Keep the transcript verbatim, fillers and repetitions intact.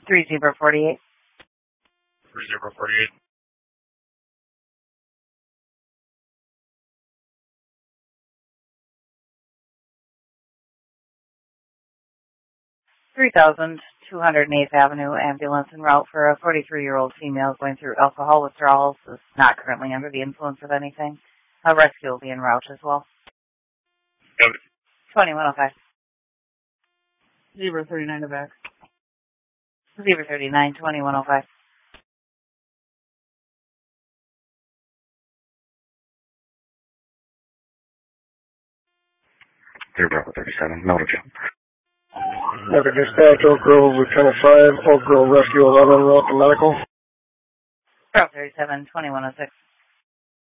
three zero four eight. three zero four eight. three thousand two hundred eighth Avenue, ambulance en route for a forty-three-year-old female going through alcohol withdrawals, is not currently under the influence of anything. A rescue will be en route as well. twenty-one oh five. zero thirty-nine to back. zero thirty-nine, twenty-one oh five. Zero Bravo thirty-seven, Melville Jump. Medical dispatch, Oak Grove, Lieutenant five, Oak Grove Rescue eleven, route to medical. Bravo thirty-seven, twenty-one oh six.